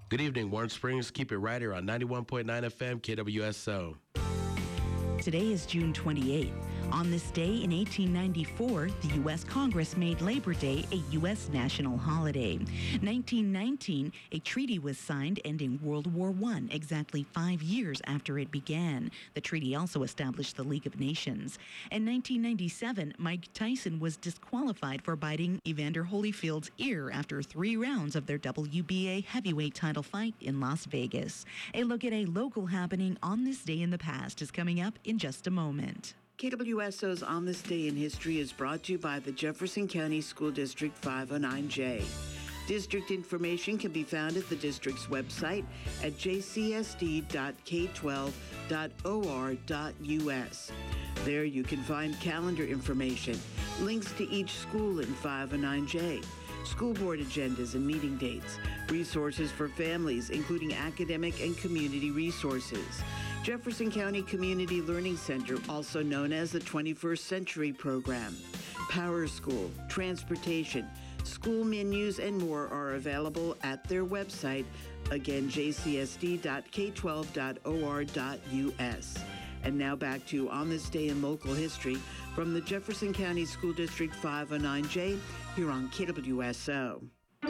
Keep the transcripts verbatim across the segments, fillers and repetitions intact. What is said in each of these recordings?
Good evening, Warren Springs. Keep it right here on ninety-one point nine F M, K W S O. Today is June twenty-eighth. On this day in eighteen ninety-four, the U S Congress made Labor Day a U S national holiday. nineteen nineteen, a treaty was signed ending World War One exactly five years after it began. The treaty also established the League of Nations. In nineteen ninety-seven, Mike Tyson was disqualified for biting Evander Holyfield's ear after three rounds of their W B A heavyweight title fight in Las Vegas. A look at a local happening on this day in the past is coming up in just a moment. K W S O's On This Day in History is brought to you by the Jefferson County School District five oh nine J. District information can be found at the district's website at j c s d dot k twelve dot o r dot u s. There you can find calendar information, links to each school in five oh nine J, school board agendas and meeting dates, resources for families, including academic and community resources. Jefferson County Community Learning Center, also known as the twenty-first Century Program, Power School, transportation, school menus, and more are available at their website, again, j c s d dot k twelve dot o r dot u s. And now back to On This Day in Local History from the Jefferson County School District five oh nine J here on K W S O.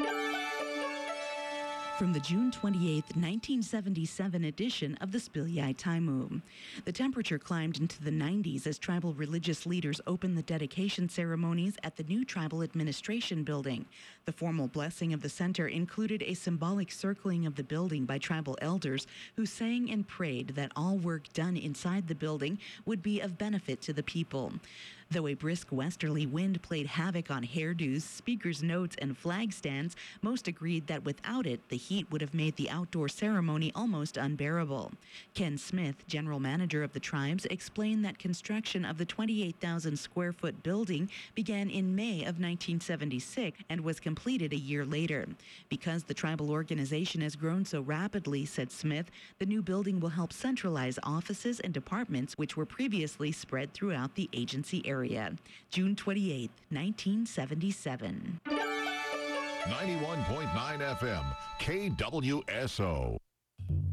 From the June twenty-eighth, nineteen seventy-seven edition of the Spilyai Taimu. The temperature climbed into the nineties as tribal religious leaders opened the dedication ceremonies at the new Tribal Administration Building. The formal blessing of the center included a symbolic circling of the building by tribal elders who sang and prayed that all work done inside the building would be of benefit to the people. Though a brisk westerly wind played havoc on hairdos, speakers' notes, and flag stands, most agreed that without it, the heat would have made the outdoor ceremony almost unbearable. Ken Smith, general manager of the tribes, explained that construction of the twenty-eight thousand square foot building began in May of nineteen seventy-six and was completed a year later. Because the tribal organization has grown so rapidly, said Smith, the new building will help centralize offices and departments which were previously spread throughout the agency area. June twenty-eighth, nineteen seventy-seven. ninety-one point nine F M, K W S O.